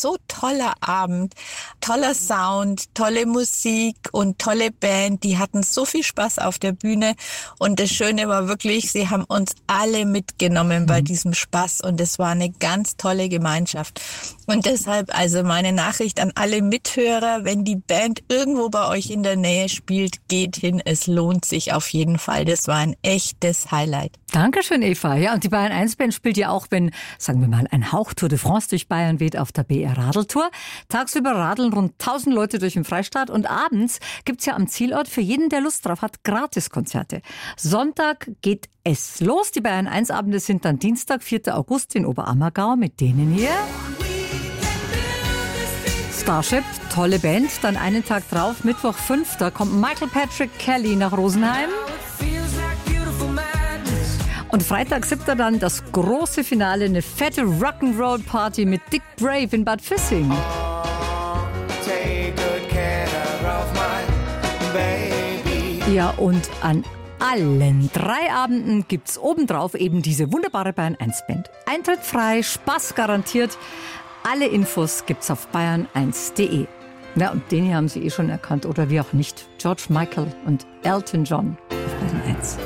so toller Abend, toller Sound, tolle Musik und tolle Band. Die hatten so viel Spaß auf der Bühne und das Schöne war wirklich, sie haben uns alle mitgenommen bei diesem Spaß und es war eine ganz tolle Gemeinschaft. Und deshalb also meine Nachricht an alle Mithörer, wenn die Band irgendwo bei euch in der Nähe spielt, geht hin, es lohnt sich auf jeden Fall. Das war ein echtes Highlight. Dankeschön, Eva. Ja, und die Bayern 1 Band spielt ja auch, wenn, sagen wir mal, ein Hauch Tour de France durch Bayern weht, auf der BR Radeltour. Tagsüber radeln rund 1000 Leute durch den Freistaat und abends gibt's ja am Zielort für jeden, der Lust drauf hat, Gratiskonzerte. Sonntag geht es los. Die Bayern 1 Abende sind dann Dienstag, 4. August in Oberammergau mit denen hier. Starship, tolle Band. Dann einen Tag drauf, Mittwoch 5. kommt Michael Patrick Kelly nach Rosenheim. Und Freitag 7. dann das große Finale, eine fette Rock'n'Roll-Party mit Dick Brave in Bad Vissing. Ja, und an allen 3 Abenden gibt's obendrauf eben diese wunderbare Bayern 1 Band. Eintritt frei, Spaß garantiert. Alle Infos gibt's auf bayern1.de. Na, und den hier haben Sie schon erkannt, oder wie auch nicht. George Michael und Elton John auf Bayern 1.